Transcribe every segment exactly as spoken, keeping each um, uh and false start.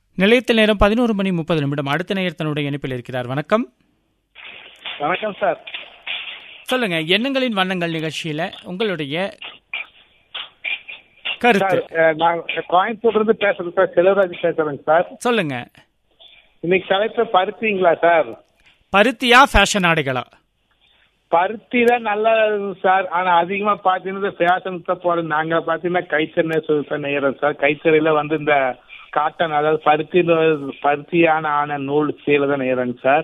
நிலையத்தில் நேரம் பதினோரு மணி முப்பது நிமிடம். அடுத்த நேயர் தன்னுடைய இணைப்பில் இருக்கிறார். வணக்கம். வணக்கம் சார். சொல்லுங்க, எண்ணங்களின் வண்ணங்கள் நிகழ்ச்சியில உங்களுடைய கருத்து. நான் கோயம்புத்தூர்ல இருந்து பேசுறேன் சார். செல்வராஜ் பேசுறேங்க சார். சொல்லுங்க. இன்னைக்கு தலைப்பு பருத்திங்களா சார்? பருத்தியா ஃபேஷன் ஆடைகளா? பருத்தி தான் நல்லா சார். ஆனா அதிகமா பாத்தீங்கன்னா ஃபேஷன் தான் போறோம். நாங்க பாத்தீங்கன்னா கைத்தறி சொல்லி நெய்யறோம் சார். கைத்தறியில வந்து இந்த காட்டன், அதாவது பருத்தியில பருத்தியான ஆன நூல் சீலை தான் நெய்யறாங்க சார்.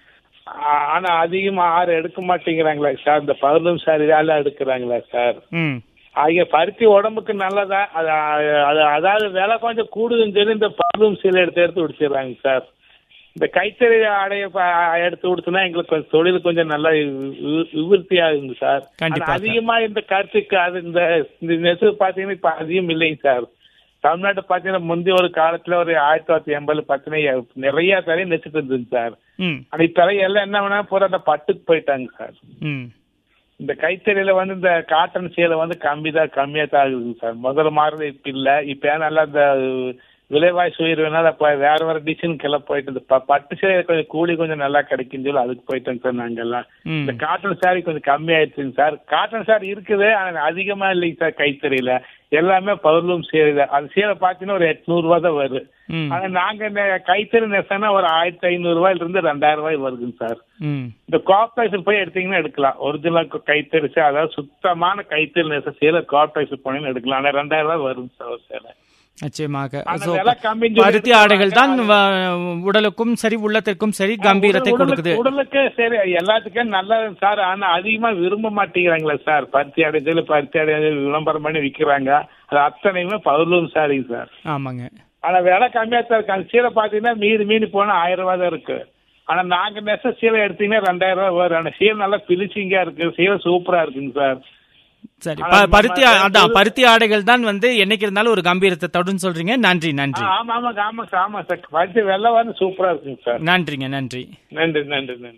ஆனா அதிகமா ஆறு எடுக்க மாட்டேங்கிறாங்களா சார்? இந்த பருவம் சாரி தான் எடுக்கிறாங்களா சார்? ஆகிய பருத்தி உடம்புக்கு நல்லதா? அது அதாவது விலை கொஞ்சம் கூடுதுன்னு சொல்லி இந்த பருவம் சீலை எடுத்து எடுத்து விடுச்சிடுறாங்க சார். இந்த கைத்தறி ஆடைய எடுத்து கொடுத்தோம்னா எங்களுக்கு கொஞ்சம் தொழில் கொஞ்சம் நல்லா விருத்தி ஆகுங்க சார். அதிகமா இந்த கருத்துக்கு அது இந்த நெசவு பாத்தீங்கன்னா இப்ப அதிகம் இல்லைங்க சார். தமிழ்நாட்டு பாத்தீங்கன்னா முந்தைய ஒரு காலத்துல ஒரு ஆயிரத்தி தொள்ளாயிரத்தி எண்பது பாத்தீங்கன்னா நிறைய பேரையும் நெச்சிட்டு இருந்துங்க சார். ஆனா இப்ப எல்லாம் என்ன வேணா பூரா அந்த பட்டுக்கு போயிட்டாங்க சார். இந்த கைத்தறியில வந்து இந்த காட்டன் சீலை வந்து கம்மி தான் கம்மியா தான் ஆகுதுங்க சார். முதல்ல மாறுறது இப்ப இல்ல. இப்ப நல்லா இந்த விலைவாசி உயர்வுனால அப்ப வேற வேற டிசைனுக்கு எல்லாம் போயிட்டு இந்த பட்டு சேலை கொஞ்சம் கூலி கொஞ்சம் நல்லா கிடைக்கும் சொல்லி அதுக்கு போயிட்டோங்க சார். நாங்க எல்லாம் இந்த காட்டன் சாரி கொஞ்சம் கம்மி ஆயிடுச்சுங்க சார். காட்டன் சாரி இருக்குது, ஆனா அதிகமா இல்லைங்க சார். கைத்தறியில எல்லாமே பவர்லூம் சேலை. அது சேலை பாத்தீங்கன்னா ஒரு எட்நூறு ரூபாய் தான் வருது. ஆனா நாங்க இந்த கைத்தறி நெசனா ஒரு ஆயிரத்தி ஐநூறு ரூபாயில இருந்து ரெண்டாயிரம் ரூபாய் வருதுங்க சார். இந்த கார்பரேஷன் போய் எடுத்தீங்கன்னா எடுக்கலாம். ஒரிஜினல் கைத்தறி சேலை, அதாவது சுத்தமான கைத்தறி நெச சேலை கார்பரேஷன் போனீங்கன்னு எடுக்கலாம். ஆனா ரெண்டாயிரம் ரூபாய் வருங்க சார் ஒரு சேலை. நிச்சயமாக பருத்தி ஆடைகள் தான் உடலுக்கும் சரி உள்ளத்திற்கும் சரி கம்பீரத்தை கொடுக்குது. உடலுக்கு சரி எல்லாத்துக்கும் நல்லது சார். ஆனா அதிகமா விரும்ப மாட்டேங்கிறாங்களா சார்? பருத்தி ஆடைகள் பருத்தி ஆடைகள் விளம்பரம் பண்ணி விற்கிறாங்க. அது அத்தனையுமே பவர்லூம் சாரிங்க சார். ஆமாங்க. ஆனா விலை கம்மியா தான் இருக்கு. அந்த சீலை பாத்தீங்கன்னா மீறி மீறி போனா ஆயிரம் ரூபாய் தான் இருக்கு. ஆனா நாங்க நெச சீலை எடுத்தீங்கன்னா ரெண்டாயிரம் ரூபாய் வரும். ஆனா சீலை நல்லா பிலிச்சிங்கா இருக்கு. சீலை சூப்பரா இருக்குங்க சார். சரி, பருத்தி அதான் பருத்தி ஆடைகள் தான் வந்து என்னைக்கு இருந்தாலும் ஒரு கம்பீரத்தை தடுன்னு சொல்றீங்க. நன்றி நன்றி. ஆமா ஆமா ஆமா ஆமா சார். பருத்தி வெள்ளை வந்து சூப்பரா இருக்குங்க சார். நன்றிங்க. நன்றி நன்றி நன்றி நன்றி.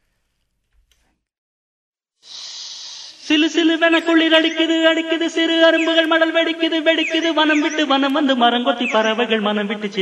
சிலு சிலுவென குளிர் அடிக்குது அடிக்குது சிறு அரும்புகள் மடல் வெடிக்குது வெடிக்குது வனம் விட்டு வனம் வந்து மரங்கொத்தி பறவைகள் மனம் விட்டு